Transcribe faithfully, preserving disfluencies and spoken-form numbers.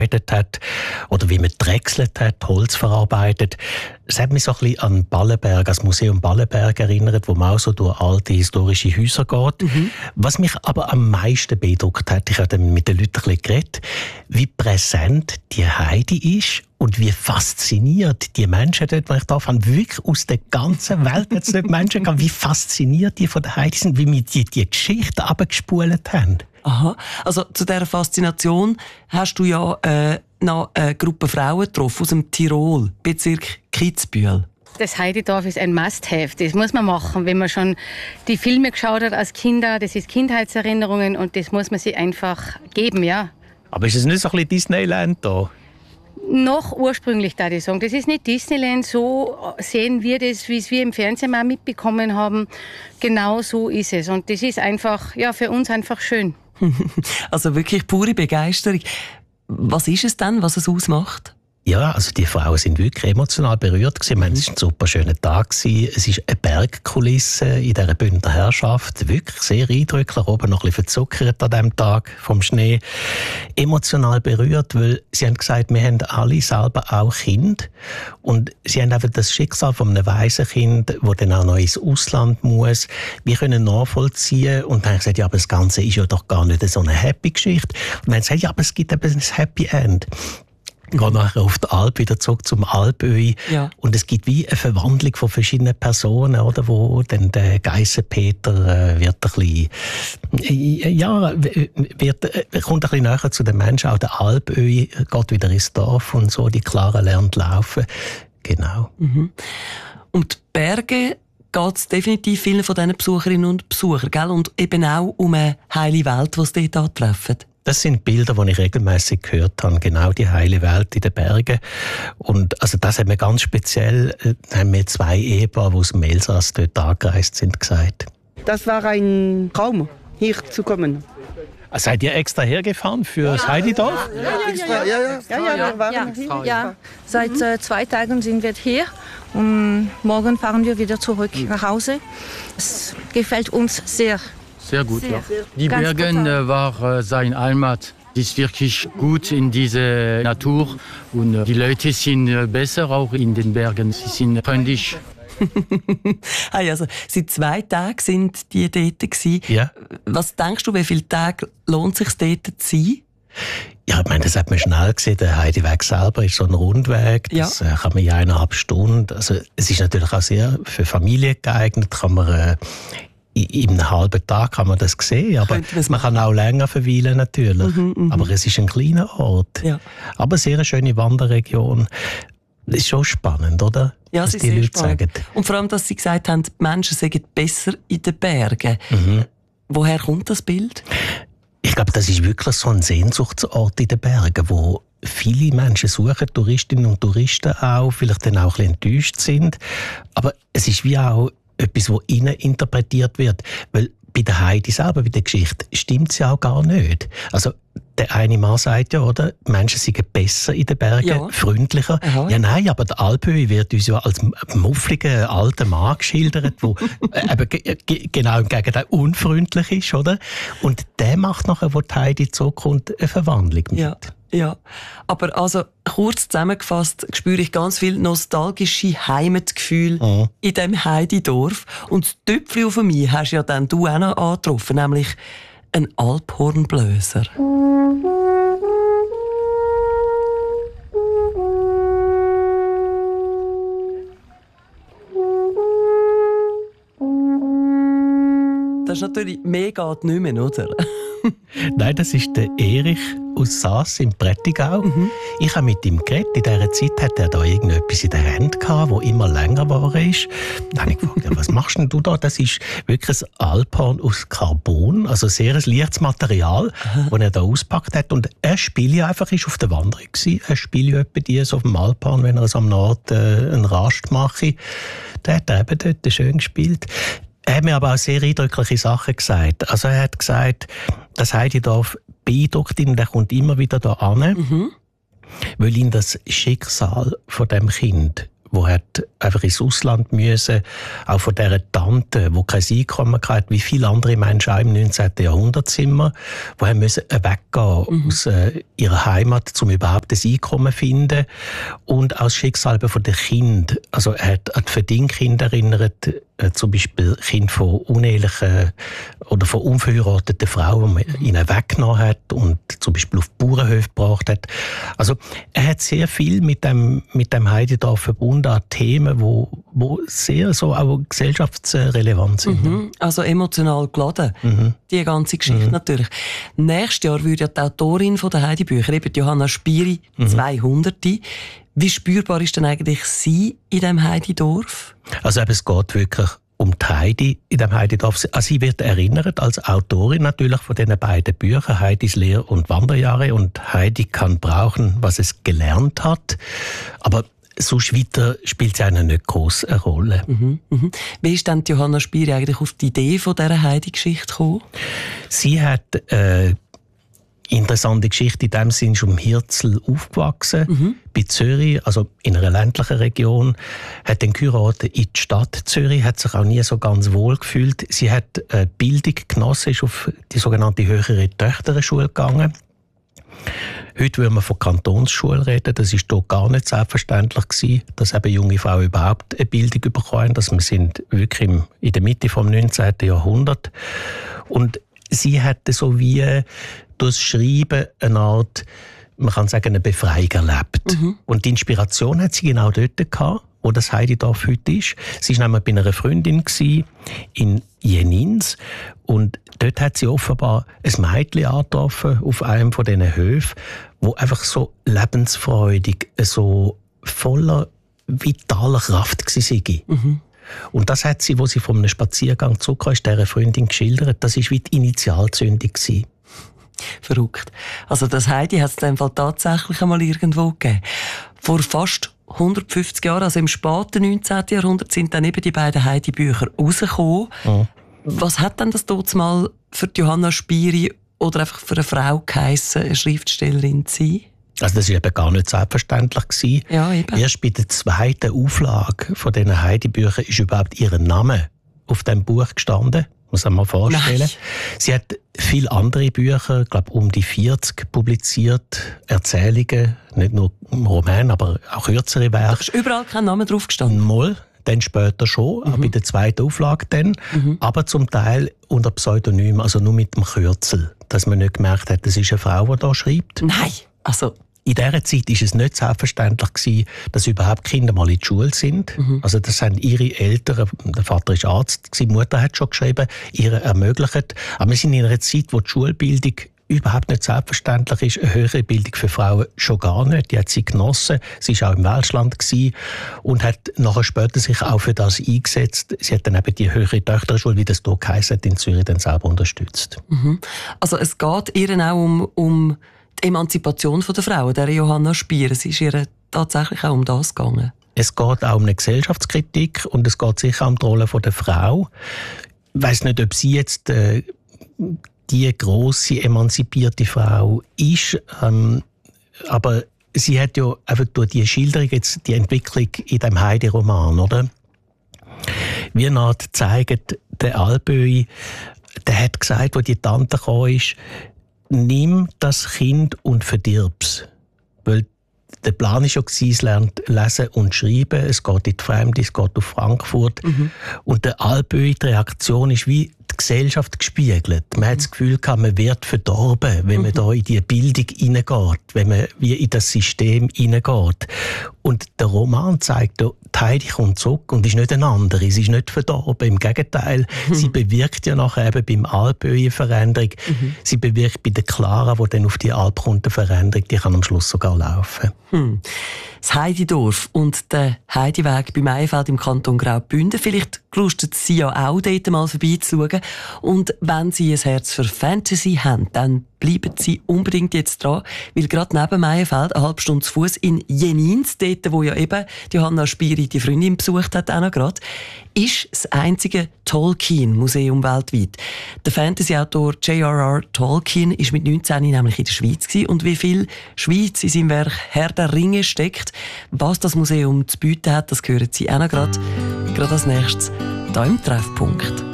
hat oder wie man drechselt hat, Holz verarbeitet. Es hat mich so ein bisschen an Ballenberg, das Museum Ballenberg erinnert, wo man auch so durch alte historische Häuser geht. Mhm. Was mich aber am meisten beeindruckt hat, ich habe mit den Leuten ein bisschen geredet, wie präsent die Heidi ist und wie fasziniert die Menschen dort, wenn ich da fand, wirklich aus der ganzen Welt jetzt dort Menschen gehen, wie fasziniert die von der Heidi sind, wie wir die, die Geschichte abgespult haben. Aha, also zu dieser Faszination hast du ja äh, noch eine Gruppe Frauen getroffen aus dem Tirol, Bezirk Kitzbühel. Das Heididorf ist ein Must-have, das muss man machen, wenn man schon die Filme geschaut hat als Kinder, das ist Kindheitserinnerungen und das muss man sich einfach geben, ja. Aber ist es nicht so ein bisschen Disneyland da? Noch ursprünglich, da ich sagen. Das ist nicht Disneyland, so sehen wir das, wie es wir im Fernsehen mal mitbekommen haben. Genau so ist es. Und das ist einfach, ja, für uns einfach schön. Also wirklich pure Begeisterung. Was ist es denn, was es ausmacht? Ja, also die Frauen sind wirklich emotional berührt gewesen. Ich meine, es war ein super schöner Tag gewesen. Es ist eine Bergkulisse in dieser Bündner Herrschaft. Wirklich sehr eindrücklich. Oben noch ein bisschen verzuckert an diesem Tag vom Schnee. Emotional berührt, weil sie haben gesagt, wir haben alle selber auch Kinder. Und sie haben einfach das Schicksal von einem Waisenkind, das dann auch noch ins Ausland muss. Wir können nachvollziehen. Und dann haben sie gesagt, ja, aber das Ganze ist ja doch gar nicht so eine happy Geschichte. Und dann haben sie gesagt, ja, aber es gibt eben ein Happy End. Ich gehe nachher auf die Alp wieder zurück zum Alpöhi. Ja. Und es gibt wie eine Verwandlung von verschiedenen Personen, oder, wo dann der Geissenpeter äh, wird ein bisschen, äh, ja, wird, äh, kommt ein bisschen näher zu den Menschen. Auch der Alpöhi geht wieder ins Dorf und so, die Clara lernt laufen. Genau. Mhm. Um die Berge geht es definitiv vielen von diesen Besucherinnen und Besuchern, gell? Und eben auch um eine heile Welt, die sie dort antreffen. Das sind Bilder, die ich regelmäßig gehört habe, genau die heile Welt in den Bergen. Und also das hat mir ganz speziell, äh, haben mir zwei Ehepaare, die aus dem Elsass dort angereist sind, gesagt. Das war ein Traum, hier zu kommen. Also seid ihr extra hergefahren für das Heididorf? Ja, ja, ja. ja, ja, ja, ja, wir waren ja, hier. Ja. Seit äh, zwei Tagen sind wir hier und morgen fahren wir wieder zurück nach Hause. Es gefällt uns sehr. Sehr gut, Sehr. ja. Die Ganz Bergen äh, war äh, sein Heimat. Es ist wirklich gut in dieser Natur und äh, die Leute sind äh, besser auch in den Bergen. Sie sind freundlich. Hey, also, seit zwei Tagen sind die dort gewesen. Ja. Was denkst du, wie viele Tage lohnt es sich dort zu sein? Ja, ich meine, das hat man schnell gesehen. Der Heideweg selber ist so ein Rundweg. Das ja. äh, kann man in eineinhalb Stunden. Also, es ist natürlich auch sehr für Familien geeignet. Kann man äh, in einem halben Tag kann man das sehen, aber man kann auch länger verweilen natürlich. Mhm, aber es ist ein kleiner Ort. Ja. Aber sehr eine schöne Wanderregion. Das ist schon spannend, oder? Ja, was sie die sehr Leute spannend. sagen. Und vor allem, dass sie gesagt haben, die Menschen seien besser in den Bergen. Mhm. Woher kommt das Bild? Ich glaube, das ist wirklich so ein Sehnsuchtsort in den Bergen, wo viele Menschen suchen, Touristinnen und Touristen auch, vielleicht dann auch ein bisschen enttäuscht sind. Aber es ist wie auch etwas, das innen interpretiert wird. Weil bei der Heidi selber, bei der Geschichte, stimmt es ja auch gar nicht. Also, der eine Mann sagt ja, oder, Menschen sind besser in den Bergen, ja. freundlicher. Aha. Ja, nein, aber der Alpöhi wird uns ja als muffliger alter Mann geschildert, der eben g- g- genau im Gegenteil unfreundlich ist, oder? Und der macht nachher, wo die Heidi zurückkommt, eine Verwandlung mit. Ja. Ja, aber also kurz zusammengefasst spüre ich ganz viel nostalgische Heimatgefühl mhm. in diesem Heididorf. Und das Töpfchen auf mich hast ja dann du auch noch angetroffen, nämlich ein Alphornblöser. Das ist natürlich mega nicht mehr, oder? Nein, das ist der Erich aus Saas im Prättigau. Mhm. Ich habe mit ihm geredet. In dieser Zeit hat er da irgendetwas in der Hand gehabt, das immer länger geworden ist. Dann habe ich gefragt, ja, was machst denn du da? Das ist wirklich ein Alphorn aus Carbon, also sehr ein leichtes Material, das er da auspackt hat. Und er spielt ja einfach, ist auf der Wanderung gewesen. Er spielt ja etwa dies auf dem Alphorn, wenn er es am Nord äh, einen Rast mache. Da hat er eben dort schön gespielt. Er hat mir aber auch sehr eindrückliche Sachen gesagt. Also er hat gesagt, das Heididorf beeindruckt ihn, der kommt immer wieder da hin, mhm. weil ihn das Schicksal von dem Kind, wo hat einfach ins Ausland müssen, auch von dieser Tante, die kein Einkommen hatte, wie viele andere Menschen auch im neunzehnten Jahrhundert sind wir, die haben müssen weggehen mhm. aus äh, ihrer Heimat, um überhaupt ein Einkommen zu finden. Und auch das Schicksal von den Kindern. Also er hat an die Verdingkinder erinnert, äh, zum Beispiel Kinder von unehelichen oder von unverheirateten Frauen, die man ihnen weggenommen hat und zum Beispiel auf Bauernhöfe gebracht hat. Also er hat sehr viel mit dem, mit dem Heididorf verbunden an Themen, die wo, wo sehr so auch gesellschaftsrelevant sind. Mhm, also emotional geladen, mhm. die ganze Geschichte mhm. natürlich. Nächstes Jahr würde ja die Autorin von der Heidi-Bücher, eben Johanna Spyri, mhm. zweihundert. Wie spürbar ist denn eigentlich sie in diesem Heididorf? Also eben, es geht wirklich um die Heidi in dem Heididorf. Also sie wird erinnert als Autorin natürlich von diesen beiden Büchern, Heidis Lehr- und Wanderjahre und Heidi kann brauchen, was es gelernt hat. Aber sonst weiter spielt sie eine nicht groß eine Rolle. Mhm, mhm. Wie ist denn Johanna Spyri eigentlich auf die Idee von dieser Heidi-Geschichte gekommen? Sie hat äh, interessante Geschichte in dem Sinn, schon im Hirzel aufgewachsen, mhm. bei Zürich, also in einer ländlichen Region, hat dann geheiratet in die Stadt Zürich, hat sich auch nie so ganz wohl gefühlt. Sie hat äh, Bildung genossen, ist auf die sogenannte höhere Töchterschule gegangen. Heute würde man von Kantonsschule reden, das ist dort gar nicht selbstverständlich gewesen, dass eben junge Frauen überhaupt eine Bildung bekommen, dass wir sind wirklich im, in der Mitte vom neunzehnten Jahrhundert. Und sie hatte so wie durch das Schreiben eine Art, man kann sagen, eine Befreiung erlebt. Mhm. Und die Inspiration hat sie genau dort gehabt, wo das Heididorf heute ist. Sie war nämlich bei einer Freundin in Jenins und dort hat sie offenbar ein Mädchen angetroffen auf einem von diesen Höfen, wo einfach so lebensfreudig, so voller vitaler Kraft war. Mhm. Und das hat sie, wo sie von einem Spaziergang zurückkam, dieser Freundin geschildert, das war wie die Initialzündung. Verrückt. Also das Heidi hat es in dem Fall tatsächlich einmal irgendwo gegeben. Vor fast hundertfünfzig Jahren, also im späten neunzehnten Jahrhundert, sind dann eben die beiden Heidi-Bücher rausgekommen. Mhm. Was hat denn das dort mal für Johanna Spyri oder einfach für eine Frau geheissen, eine Schriftstellerin zu sein? Also das war eben gar nicht selbstverständlich. Ja, eben. Erst bei der zweiten Auflage von diesen Heidi-Büchern ist überhaupt ihr Name auf dem Buch gestanden. Muss man sich mal vorstellen. Nein. Sie hat viele andere Bücher, ich glaube um die vierzig publiziert, Erzählungen, nicht nur Romane, aber auch kürzere Werke. Da ist überall kein Name drauf gestanden? Mal, dann später schon, mhm. auch bei der zweiten Auflage dann, mhm. aber zum Teil unter Pseudonym, also nur mit dem Kürzel, dass man nicht gemerkt hat, das ist eine Frau, die da schreibt. Nein, also... In dieser Zeit war es nicht selbstverständlich gewesen, dass überhaupt Kinder mal in die Schule sind. Mhm. Also das haben ihre Eltern, der Vater war Arzt, die Mutter hat schon geschrieben, ihr ermöglicht. Aber wir sind in einer Zeit, wo die Schulbildung überhaupt nicht selbstverständlich ist. Eine höhere Bildung für Frauen schon gar nicht. Die hat sie genossen. Sie war auch im Welschland gewesen und hat nachher später sich auch für das eingesetzt. Sie hat dann eben die höhere Töchterschule, wie das hier geheißen hat, in Zürich dann selber unterstützt. Mhm. Also es geht ihr auch um... um die Emanzipation der Frauen, der Johanna Spyri, es ist ihr tatsächlich auch um das gegangen. Es geht auch um eine Gesellschaftskritik und es geht sicher um die Rolle der Frau. Ich weiss nicht, ob sie jetzt äh, die grosse emanzipierte Frau ist, ähm, aber sie hat ja einfach durch die Schilderung jetzt die Entwicklung in dem Heidi-Roman, oder? Wie eine zeigt der Alböi, der hat gesagt, wo die Tante kam, ist, nimm das Kind und verdirb's. Weil der Plan war schon, es lernt lesen und schreiben, es geht in die Fremde, es geht auf Frankfurt. Mhm. Und der Alböi, die Reaktion ist wie die Gesellschaft gespiegelt. Man mhm. hat das Gefühl gehabt, man wird verdorben, wenn mhm. man da in die Bildung hineingeht, wenn man wie in das System hineingeht. Und der Roman zeigt, die Heidi kommt zurück und ist nicht eine andere, sie ist nicht verdorben. Im Gegenteil, mhm. sie bewirkt ja nachher eben beim Alböi eine Veränderung. Mhm. Sie bewirkt bei der Clara, die dann auf die Alp kommt, eine Veränderung, die kann am Schluss sogar laufen. Hm. Das Heididorf und der Heidiweg bei Mayfeld im Kanton Graubünden. Vielleicht gelustet Sie ja auch dort mal vorbeizuschauen. sagen. Und wenn Sie ein Herz für Fantasy haben, dann bleiben Sie unbedingt jetzt dran, weil gerade neben Meienfeld, eine halbe Stunde zu Fuß in Jenins, dort, wo ja eben Johanna Spiri die Freundin besucht hat, auch noch gerade, ist das einzige Tolkien-Museum weltweit. Der Fantasy-Autor J R R Tolkien ist mit neunzehn nämlich in der Schweiz gewesen. Und wie viel Schweiz in seinem Werk Herr der Ringe steckt, was das Museum zu bieten hat, das hören Sie auch noch gerade, gerade als nächstes hier im Treffpunkt.